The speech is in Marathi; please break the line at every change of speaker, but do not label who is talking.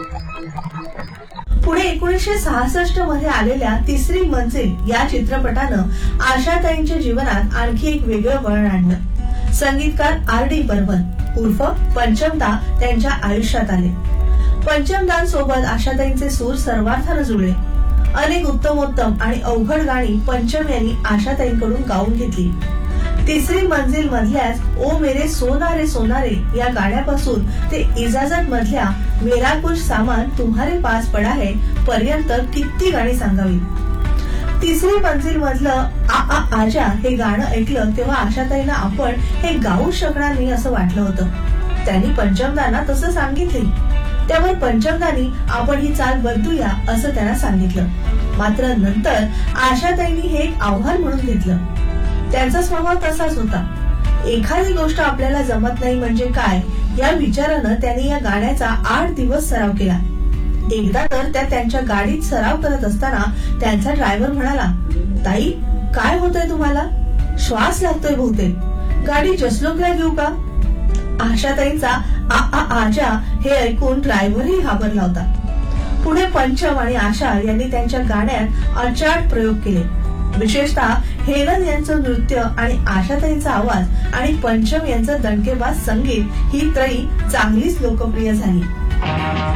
पुढे 1966 मध्ये आलेल्या तिसरी मंजिल या चित्रपटानं आशाताईंच्या जीवनात आणखी एक वेगळं वळण आणलं। संगीतकार R.D. बर्मन उर्फ पंचमदा त्यांच्या आयुष्यात आले। पंचमदांसोबत आशाताईंचे सूर सर्वार्थाने जुळले। अनेक उत्तमोत्तम आणि अवघड गाणी पंचम यांनी आशाताईंकडून गाऊन घेतली। तिसरी मंजिल मधल्याच ओ मेरे सोनारे सोनारे या गाण्यापासून ते इजाजत मधल्या मेरा कुछ सामान तुम्हारे पास पडा है पर्यंत किती गाणी सांगावी। तिसरी मंजिल मधलं आ आ आजा हे गाणं ऐकलं तेव्हा आशाताईंना आपण हे गाऊ शकणार नाही असं वाटलं होतं। त्यांनी पंचमदांना तसं सांगितले। त्यावर पंचमदांनी आपण ही चाल बदलूया असं त्यांना सांगितलं। मात्र नंतर आशाताईंनी हे एक आव्हान म्हणून घेतलं। त्यांचा स्वभाव तसाच होता। एखादी गोष्ट आपल्याला जमत नाही म्हणजे काय या विचारानं त्यांनी या गाण्याचा 8 दिवस सराव केला। एकदा तर त्या त्यांच्या गाडीत सराव करत असताना त्यांचा ड्रायव्हर म्हणाला, ताई काय होतंय तुम्हाला? श्वास लागतोय बहुतेक, गाडी जसलोकला घेऊ का? आशाताईंचा आ आ आजा हे ऐकून ड्रायव्हरही घाबरला होता। पुढे पंचम आणि आशा यांनी त्यांच्या गाण्यात अचाट प्रयोग केले। विशेषतः हेलन यांचं नृत्य आणि आशाताईंचा आवाज आणि पंचम यांचं दणकेबाज संगीत ही त्रयी चांगलीच लोकप्रिय झाली।